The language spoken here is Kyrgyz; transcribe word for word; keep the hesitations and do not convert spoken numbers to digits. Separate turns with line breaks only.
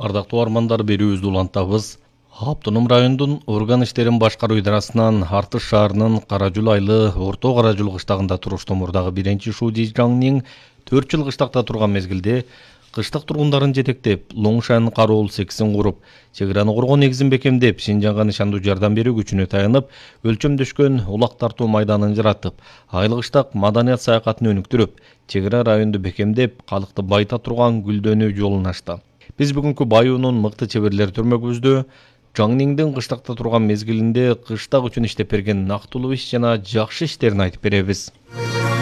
ардактуу армандар берүүбүздү улантабыз. Автоном райондун орган иштерин башкаруу идарасынан Артыш шаарынын Каражул айлы Орто Каражул кыштагында туруштомурдагы биринчи Шуди Жаңнин төрт жыл кыштакта турган мезгилде кыштак тургундарын жетектеп, Лоңшан кароол сексин куруп, чек араны коргоо негизин бекемдеп, Шинжаңга нышандуу жардам берүү күчүнө таянып, өлчөмдөшкөн улак тартуу майданын жаратып, айлык кыштак маданият саякатын өнүктүрүп, чек ара районду бекемдеп, калкты байыта турган гүлдөнүү жолун ачты. Биз бүгүнкү Баюунун мыкты чеберлери төрмөгүбүздө Жаңниңдин кыштакта турган мезгилинде кыштак үчүн иштеп берген нактылуу иш жана жакшы иштерин айтып беребиз.